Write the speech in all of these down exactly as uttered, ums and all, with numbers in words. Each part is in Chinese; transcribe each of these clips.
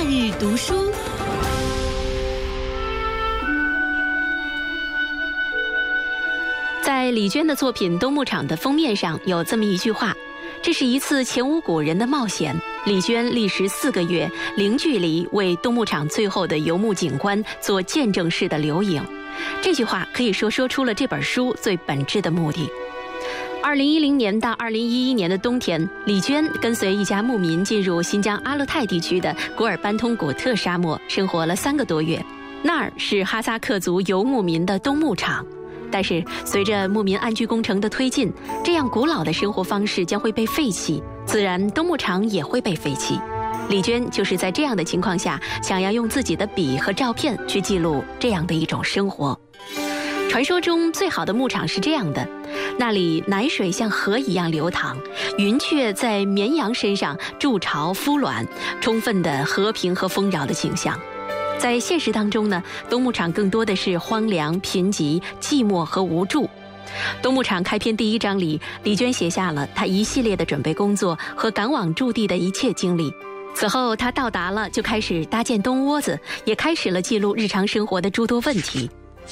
日读书。 在李娟的作品《冬牧场》的封面上有这么一句话：这是一次前无古人的冒险。李娟历时四个月，零距离为冬牧场最后的游牧景观做见证式的留影。这句话可以说说出了这本书最本质的目的。二零一零年到二零一一年的冬天，李娟跟随一家牧民进入新疆阿勒泰地区的古尔班通果特沙漠，生活了三个多月。那儿是哈萨克族游牧民的冬牧场。但是随着牧民安居工程的推进，这样古老的生活方式将会被废弃，自然冬牧场也会被废弃。李娟就是在这样的情况下，想要用自己的笔和照片去记录这样的一种生活。传说中最好的牧场是这样的，那里奶水像河一样流淌，云雀在绵羊身上筑巢孵卵，充分的和平和丰饶的景象。在现实当中呢，冬牧场更多的是荒凉、贫瘠、寂寞和无助。冬牧场开篇第一章里，李娟写下了她一系列的准备工作和赶往驻地的一切经历。此后她到达了，就开始搭建冬窝子，也开始了记录日常生活的诸多问题。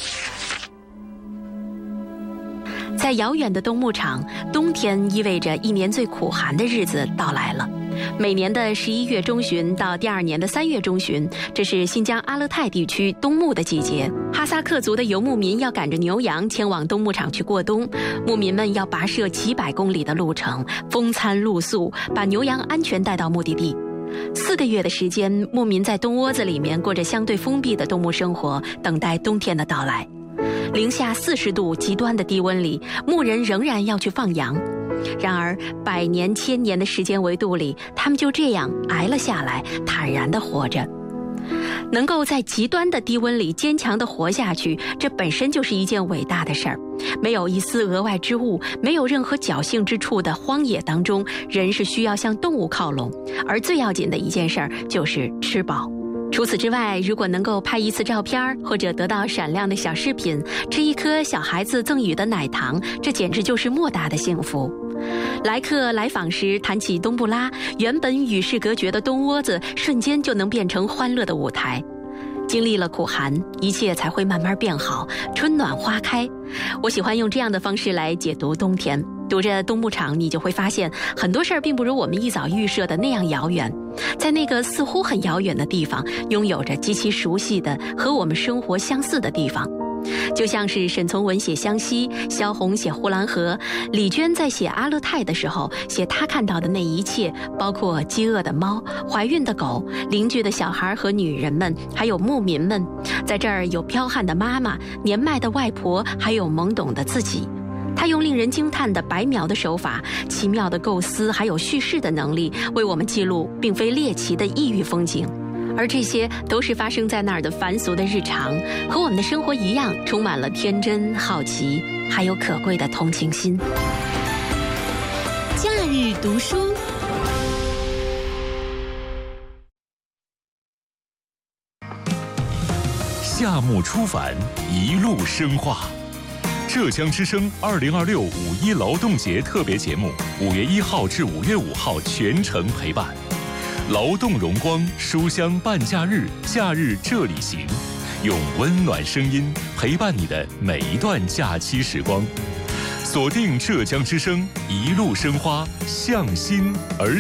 在遥远的冬牧场，冬天意味着一年最苦寒的日子到来了。每年的十一月中旬到第二年的三月中旬，这是新疆阿勒泰地区冬牧的季节。哈萨克族的游牧民要赶着牛羊前往冬牧场去过冬，牧民们要跋涉几百公里的路程，风餐露宿，把牛羊安全带到目的地。四个月的时间，牧民在冬窝子里面过着相对封闭的冬牧生活，等待冬天的到来。零下四十度极端的低温里，牧人仍然要去放羊。然而百年千年的时间维度里，他们就这样挨了下来，坦然地活着。能够在极端的低温里坚强地活下去，这本身就是一件伟大的事儿。没有一丝额外之物，没有任何侥幸之处的荒野当中，人是需要向动物靠拢，而最要紧的一件事儿就是吃饱。除此之外，如果能够拍一次照片，或者得到闪亮的小饰品，吃一颗小孩子赠予的奶糖，这简直就是莫大的幸福。来客来访时谈起冬不拉，原本与世隔绝的冬窝子瞬间就能变成欢乐的舞台。经历了苦寒，一切才会慢慢变好，春暖花开。我喜欢用这样的方式来解读冬天。读着冬牧场，你就会发现很多事儿并不如我们一早预设的那样遥远。在那个似乎很遥远的地方，拥有着极其熟悉的和我们生活相似的地方。就像是沈从文写湘西，萧红写呼兰河，李娟在写阿勒泰的时候，写她看到的那一切，包括饥饿的猫、怀孕的狗、邻居的小孩和女人们，还有牧民们。在这儿有彪悍的妈妈、年迈的外婆，还有懵懂的自己。他用令人惊叹的白描的手法、奇妙的构思，还有叙事的能力，为我们记录并非猎奇的异域风景。而这些都是发生在那儿的凡俗的日常，和我们的生活一样，充满了天真、好奇，还有可贵的同情心。 假日读书。 夏目出版，一路深化。浙江之声二零二六五一劳动节特别节目，五月一号至五月五号全程陪伴。劳动荣光，书香伴假日，假日这里行，用温暖声音陪伴你的每一段假期时光。锁定浙江之声，一路生花，向心而